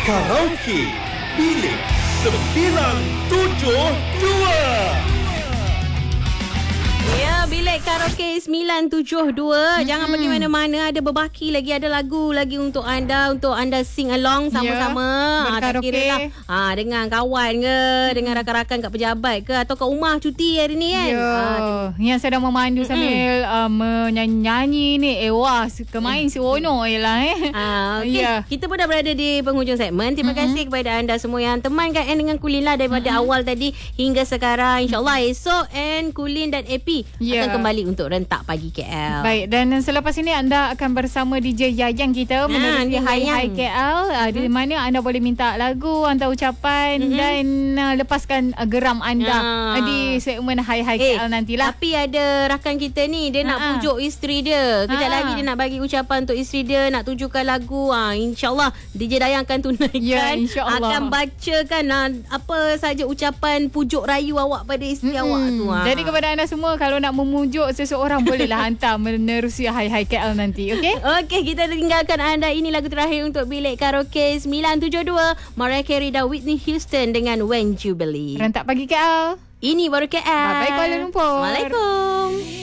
Karaoke Bilik 972. Ya, Bilik Karaoke 972. Jangan pergi mana-mana. Ada berbaki lagi. Ada lagu lagi untuk anda sing along sama-sama. Tak kira lah dengan kawan ke, dengan rakan-rakan kat pejabat ke, atau kat rumah cuti hari ni kan. Yang sedang memandu sambil menyanyi ni. Wah, kemain seronok je lah Okay. Kita pun dah berada di penghujung segmen. Terima kasih kepada anda semua yang temankan dengan Kulin lah daripada awal tadi hingga sekarang. InsyaAllah esok Kulin dan AP akan kembali untuk rentak pagi KL. Baik, dan selepas ini anda akan bersama DJ Yayang kita menerusi Hai KL, di mana anda boleh minta lagu, hantar ucapan dan lepaskan geram anda di segmen Hai KL nantilah. Tapi ada rakan kita ni, dia nak pujuk isteri dia. Kejap lagi dia nak bagi ucapan untuk isteri dia, nak tujukan lagu. InsyaAllah DJ Dayang akan tunaikan, akan bacakan apa saja ucapan pujuk rayu awak pada isteri awak tu. Jadi kepada anda semua, kalau nak memujuk seseorang bolehlah hantar menerusi Hai KL nanti. Okey, kita tinggalkan anda. Ini lagu terakhir untuk Bilik Karaoke 972, Mariah Carey dan Whitney Houston dengan When You Believe. Rentak pagi KL. Ini baru KL. Bye-bye Kuala Lumpur. Assalamualaikum.